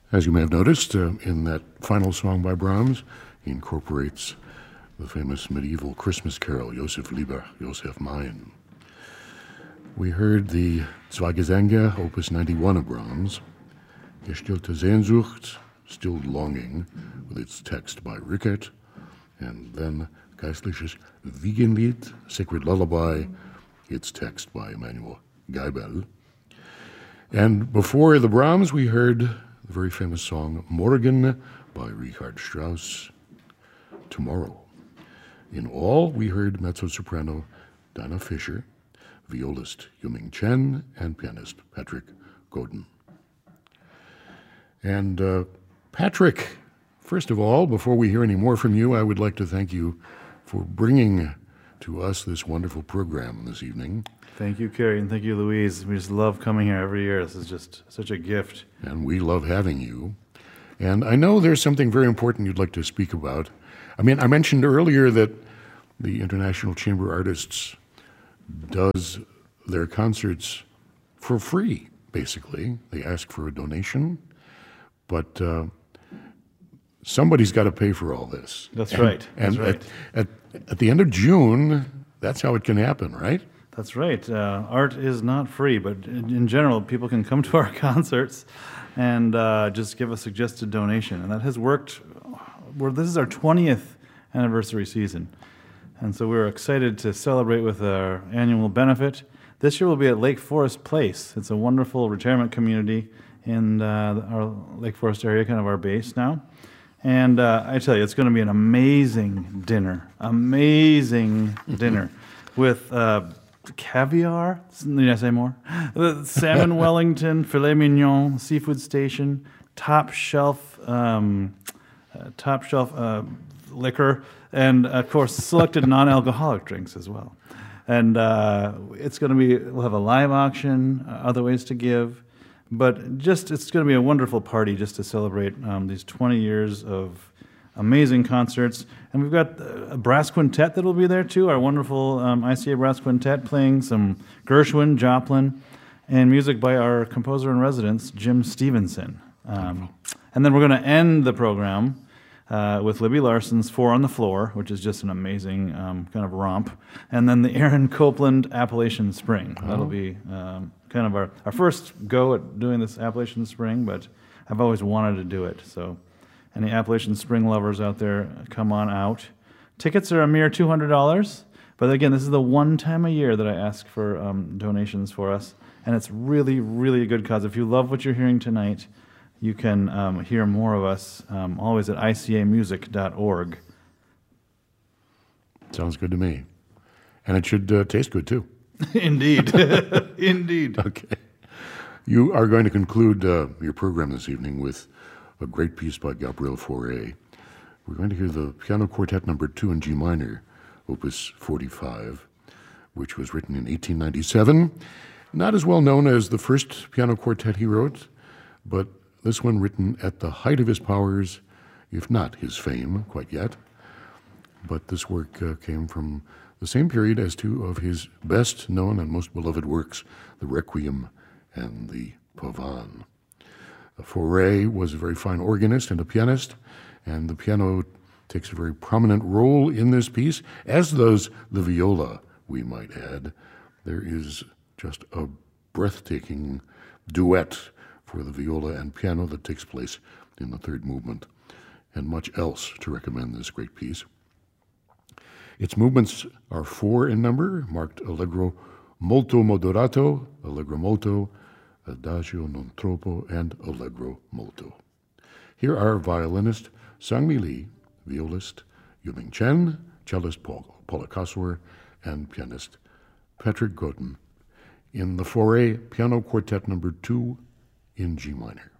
As you may have noticed, in that final song by Brahms, he incorporates the famous medieval Christmas carol, Josef Lieber, Josef mein. We heard the Zwei Gesänge, Opus 91 of Brahms, Gestillte Sehnsucht, Stilled Longing, with its text by Rickert, and then Geistliches Wiegenlied, Sacred Lullaby, its text by Emanuel Geibel. And before the Brahms, we heard the very famous song Morgen by Richard Strauss, Tomorrow. In all, we heard mezzo-soprano Dinah Fisher, violist Yuming Chen, and pianist Patrick Godin. And Patrick, first of all, before we hear any more from you, I would like to thank you for bringing to us this wonderful program this evening. Thank you, Kerry, and thank you, Louise. We just love coming here every year. This is just such a gift. And we love having you. And I know there's something very important you'd like to speak about. I mean, I mentioned earlier that the International Chamber Artists does their concerts for free, basically. They ask for a donation, but somebody's got to pay for all this. That's right. And That's right. At the end of June, that's how it can happen, right? That's right. Art is not free, but in general, people can come to our concerts and just give a suggested donation. And that has worked. This is our 20th anniversary season. And so we're excited to celebrate with our annual benefit. This year we'll be at Lake Forest Place. It's a wonderful retirement community in our Lake Forest area, kind of our base now. And I tell you, it's going to be an amazing dinner with caviar. Need I say more? Salmon Wellington, filet mignon, seafood station, top shelf liquor, and of course selected non-alcoholic drinks as well. And it's going to be. We'll have a live auction, other ways to give. But it's going to be a wonderful party just to celebrate these 20 years of amazing concerts. And we've got a brass quintet that will be there too, our wonderful ICA brass quintet playing some Gershwin, Joplin, and music by our composer-in-residence, Jim Stevenson. And then we're going to end the program with Libby Larson's Four on the Floor, which is just an amazing kind of romp. And then the Aaron Copland Appalachian Spring. That'll be kind of our first go at doing this Appalachian Spring, but I've always wanted to do it. So any Appalachian Spring lovers out there, come on out. Tickets are a mere $200, but again, this is the one time a year that I ask for donations for us, and it's really, really a good cause. If you love what you're hearing tonight, you can hear more of us always at icamusic.org. Sounds good to me. And it should taste good, too. Indeed. Indeed. Okay. You are going to conclude your program this evening with a great piece by Gabriel Fauré. We're going to hear the Piano Quartet No. 2 in G minor, Opus 45, which was written in 1897. Not as well known as the first piano quartet he wrote, but this one written at the height of his powers, if not his fame quite yet. But this work came from the same period as two of his best known and most beloved works, the Requiem and the Pavane. Fauré was a very fine organist and a pianist, and the piano takes a very prominent role in this piece, as does the viola, we might add. There is just a breathtaking duet for the viola and piano that takes place in the third movement, and much else to recommend this great piece. Its movements are 4 in number, marked Allegro molto moderato, Allegro molto, Adagio non troppo, and Allegro molto. Here are violinist Sang-Mi Lee, violist Yuming Chen, cellist Paula Kossower, and pianist Patrick Godin in the Fauré Piano Quartet No. 2 in G minor.